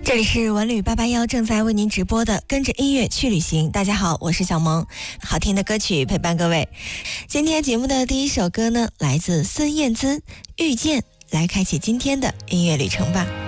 这里是文旅881正在为您直播的跟着音乐去旅行。大家好，我是小萌，好听的歌曲陪伴各位。今天节目的第一首歌呢，来自孙燕姿《遇见》，来开启今天的音乐旅程吧。